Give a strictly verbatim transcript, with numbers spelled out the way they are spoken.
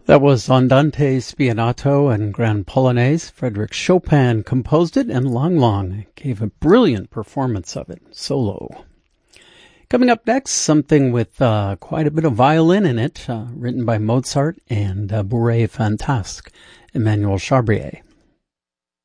That was Andante Spianato and Grand Polonaise. Frédéric Chopin composed it, and Lang Lang gave a brilliant performance of it, solo. Coming up next, something with uh, quite a bit of violin in it, uh, written by Mozart and uh, Bourrée Fantasque, Emmanuel Chabrier.